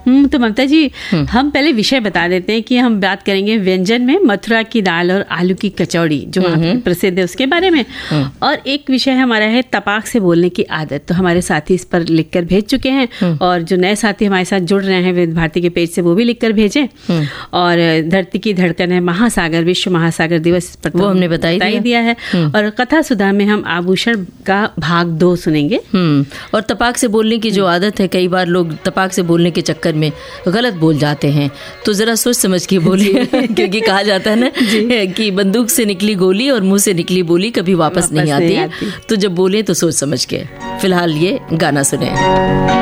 तो ममता जी, हम पहले विषय बता देते हैं कि हम बात करेंगे व्यंजन में मथुरा की दाल और आलू की कचौड़ी जो वहाँ की प्रसिद्ध है उसके बारे में। और एक विषय हमारा है तपाक से बोलने की आदत। तो हमारे साथी इस पर लिखकर भेज चुके हैं, और जो नए साथी हमारे साथ जुड़ रहे हैं विविध भारती के पेज से वो भी लिखकर भेजें। और धरती की धड़कन है महासागर, विश्व महासागर दिवस पर वो हमने बताई दिया है। और कथा सुधा में हम आभूषण का भाग 2 सुनेंगे। और तपाक से बोलने की जो आदत है, कई बार लोग तपाक से बोलने के चक्कर में गलत बोल जाते हैं, तो जरा सोच समझ के बोलिए क्योंकि कहा जाता है ना कि बंदूक से निकली गोली और मुंह से निकली बोली कभी वापस नहीं आती। तो जब बोले तो सोच समझ के। फिलहाल ये गाना सुने।